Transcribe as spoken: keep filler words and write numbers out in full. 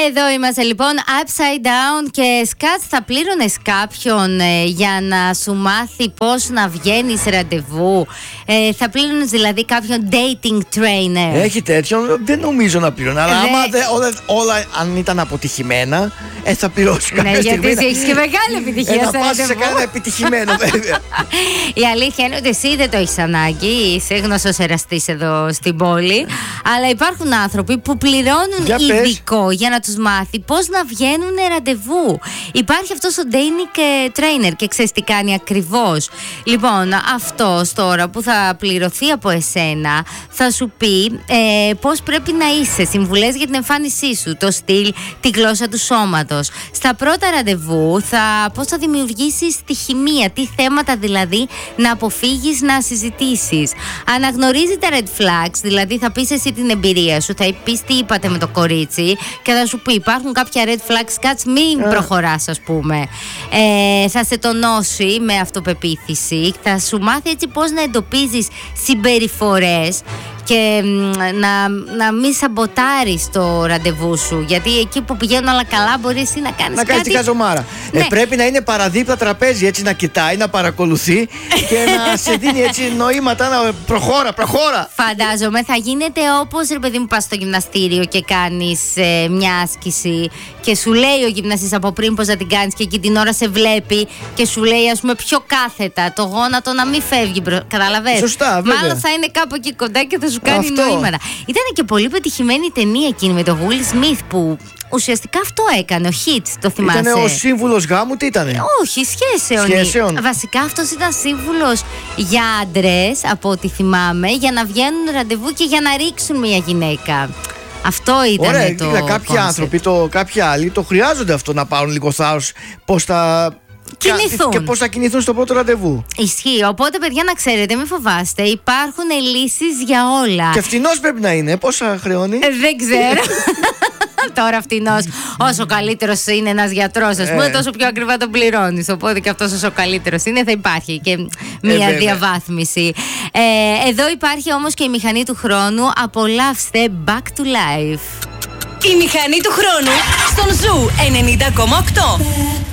Εδώ είμαστε λοιπόν, Upside Down. Και Σκάτ, θα πλήρωνες κάποιον ε, για να σου μάθει πώς να βγαίνεις ραντεβού? Ε, θα πλήρωνες δηλαδή κάποιον dating trainer? Έχει τέτοιο? Δεν νομίζω να πλήρωνα. Αλλά Δε... άμα δε, όλα, όλα αν ήταν αποτυχημένα, ε, θα πληρώσει κάποια ναι, στιγμή. γιατί έχεις και μεγάλη επιτυχία ε, στο να πας ραντεβού. σε κανένα επιτυχημένο, βέβαια. Η αλήθεια είναι ότι εσύ δεν το έχεις ανάγκη. Είσαι γνωστός εραστής εδώ στην πόλη. Αλλά υπάρχουν άνθρωποι που πληρώνουν για ειδικό για να τους μάθει πώς να βγαίνουν ραντεβού. Υπάρχει αυτός ο dating trainer και ξέρεις τι κάνει ακριβώς? Λοιπόν, αυτός τώρα που θα πληρωθεί από εσένα θα σου πει ε, πώς πρέπει να είσαι, συμβουλές για την εμφάνισή σου, το στυλ, τη γλώσσα του σώματος. Στα πρώτα ραντεβού θα, πώς θα δημιουργήσεις τη χημεία, τι θέματα δηλαδή να αποφύγεις να συζητήσεις. Αναγνωρίζει τα red flags, δηλαδή θα πεις εσύ την εμπειρία σου, θα πεις τι είπατε με το κορίτσι και θα σου πει υπάρχουν κάποια red flags, κάτς μην προχωράς ας πούμε. Ε, θα σε τονώσει με αυτοπεποίθηση, θα σου μάθει έτσι πώς να εντοπίζεις συμπεριφορές και να, να μην σαμποτάρεις το ραντεβού σου. Γιατί εκεί που πηγαίνουν όλα καλά μπορεί εσύ να κάνεις να κάτι... κάνεις τη χαζομάρα. Ναι. Ε, πρέπει να είναι παραδίπλα τραπέζι, έτσι να κοιτάει, να παρακολουθεί και να σε δίνει έτσι νοήματα να προχώρα, προχώρα. Φαντάζομαι θα γίνεται όπως ρε παιδί μου πας στο γυμναστήριο και κάνεις ε, μια άσκηση και σου λέει ο γυμναστής από πριν πώς να την κάνεις και εκεί την ώρα σε βλέπει και σου λέει ας πούμε πιο κάθετα το γόνατο να μην φεύγει μπρο... Καταλαβαίνεις? Σωστά, βέβαια. Μάλλον θα είναι κάπου εκεί κοντά και θα σου κάνει αυτό. νοήματα. Ήταν και πολύ πετυχημένη η ταινία εκείνη με τον Will Smith που ουσιαστικά αυτό έκανε, ο Hit, το θυμάσαι? Ήτανε ο σύμβουλος γάμου, τι ήτανε? Όχι, σχέσεων. Σχέσεων. Βασικά αυτός ήταν σύμβουλος για άντρες, από ό,τι θυμάμαι, για να βγαίνουν ραντεβού και για να ρίξουν μια γυναίκα. Αυτό ήταν. Ωραία, το κοίτα, κάποιοι concept. άνθρωποι, το, κάποιοι άλλοι το χρειάζονται αυτό να πάρουν λίγο θάρρος πώς θα κινηθούν. Και πώς θα κινηθούν στο πρώτο ραντεβού. Ισχύει. Οπότε, παιδιά, να ξέρετε, μην φοβάστε. Υπάρχουν λύσεις για όλα. Και φτηνός πρέπει να είναι. Πόσα χρεώνει? Ε, δεν ξέρω. Τώρα φτηνός, όσο καλύτερος είναι ένας γιατρός, ας πούμε, ε. τόσο πιο ακριβά τον πληρώνεις. Οπότε και αυτός όσο καλύτερος είναι, θα υπάρχει και μία ε, διαβάθμιση. Ε, εδώ υπάρχει όμως και η μηχανή του χρόνου. Απολαύστε Back to Life. Η μηχανή του χρόνου στον Ζου ενενήντα κόμμα οκτώ.